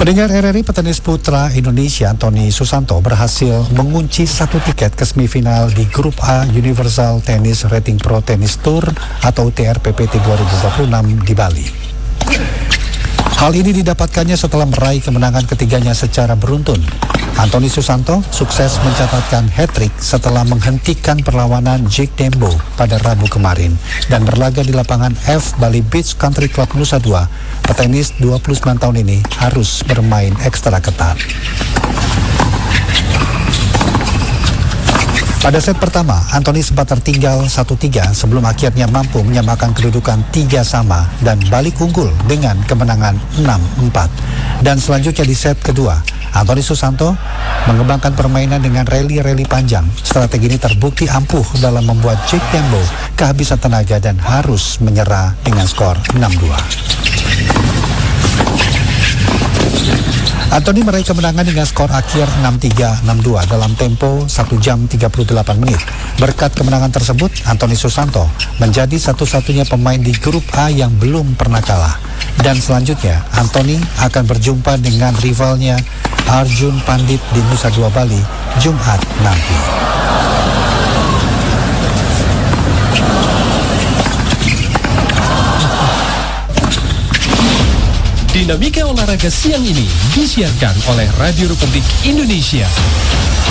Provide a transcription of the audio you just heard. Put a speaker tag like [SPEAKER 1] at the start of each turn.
[SPEAKER 1] Pendengar RRI, petenis putra Indonesia Anthony Susanto berhasil mengunci satu tiket ke semifinal di Grup A Universal Tennis Rating Pro Tennis Tour atau TRPPT 2026 di Bali. Hal ini didapatkannya setelah meraih kemenangan ketiganya secara beruntun. Anthony Susanto sukses mencatatkan hat-trick setelah menghentikan perlawanan Jake Dembo pada Rabu kemarin dan berlaga di lapangan F Bali Beach Country Club Nusa Dua. Petenis 29 tahun ini harus bermain ekstra ketat. Pada set pertama, Anthony sempat tertinggal 1-3 sebelum akhirnya mampu menyamakan kedudukan 3 sama dan balik unggul dengan kemenangan 6-4. Dan selanjutnya di set kedua, Anthony Susanto mengembangkan permainan dengan rally panjang. Strategi ini terbukti ampuh dalam membuat Jake Dembo kehabisan tenaga dan harus menyerah dengan skor 6-2. Anthony meraih kemenangan dengan skor akhir 6-3, 6-2 dalam tempo 1 jam 38 menit. Berkat kemenangan tersebut, Anthony Susanto menjadi satu-satunya pemain di grup A yang belum pernah kalah. Dan selanjutnya, Anthony akan berjumpa dengan rivalnya Arjun Pandit di Nusa Dua Bali Jumat nanti.
[SPEAKER 2] Dinamika olahraga siang ini disiarkan oleh Radio Republik Indonesia.